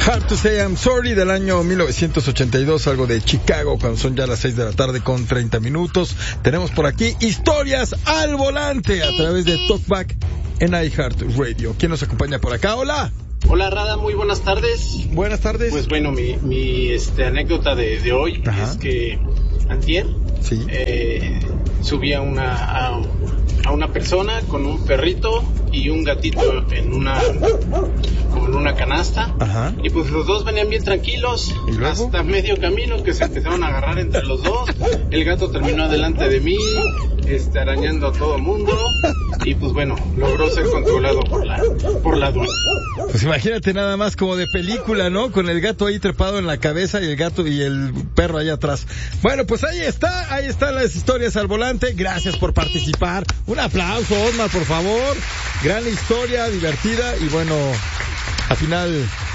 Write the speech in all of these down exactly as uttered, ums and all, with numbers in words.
Hard to Say I'm Sorry del año mil novecientos ochenta y dos, algo de Chicago, cuando son ya las seis de la tarde con treinta minutos. Tenemos por aquí historias al volante a través de Talkback en iHeartRadio. ¿Quién nos acompaña por acá? Hola. Hola Rada, muy buenas tardes. Buenas tardes. Pues bueno, mi, mi este, anécdota de, de hoy Ajá. es que antier sí. eh, subí a una, a, a una persona con un perrito y un gatito en una como en una canasta. Ajá. Y pues los dos venían bien tranquilos hasta medio camino que se empezaron a agarrar entre los dos. El gato terminó adelante de mí, este, arañando a todo mundo, y pues bueno, logró ser controlado por la por la dueña. Pues imagínate nada más como de película, ¿no? Con el gato ahí trepado en la cabeza y el gato y el perro allá atrás. Bueno, pues ahí está, ahí están las historias al volante. Gracias por participar. Un aplauso, Osmar, por favor. Gran historia, divertida, y bueno, al final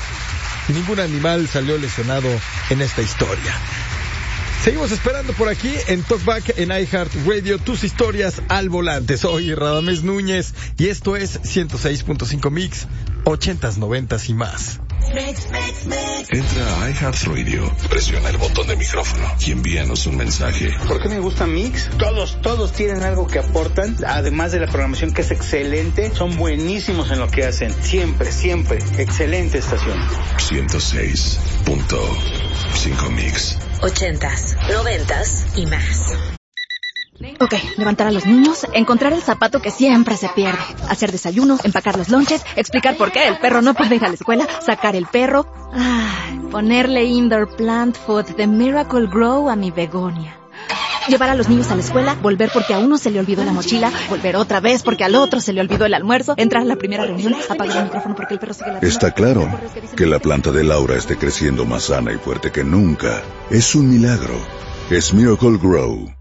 ningún animal salió lesionado en esta historia. Seguimos esperando por aquí en Talkback en iHeartRadio, tus historias al volante. Soy Radamés Núñez y esto es ciento seis punto cinco Mix, ochentas, noventas y más. Mix, mix, mix. Entra a iHeartRadio, presiona el botón de micrófono y envíanos un mensaje. ¿Por qué me gusta Mix? Todos, todos tienen algo que aportan, además de la programación que es excelente, son buenísimos en lo que hacen. Siempre, siempre, excelente estación. ciento seis punto cinco Mix. Ochentas, noventas y más. Ok, levantar a los niños, encontrar el zapato que siempre se pierde, hacer desayuno, empacar los lonches, explicar por qué el perro no puede ir a la escuela, sacar el perro, ah, ponerle indoor plant food de Miracle Grow a mi begonia. Llevar a los niños a la escuela, volver porque a uno se le olvidó la mochila, volver otra vez porque al otro se le olvidó el almuerzo, entrar a la primera reunión, apagar el micrófono porque el perro sigue ladrando. Está claro que la planta de Laura esté creciendo más sana y fuerte que nunca. Es un milagro. Es Miracle Grow.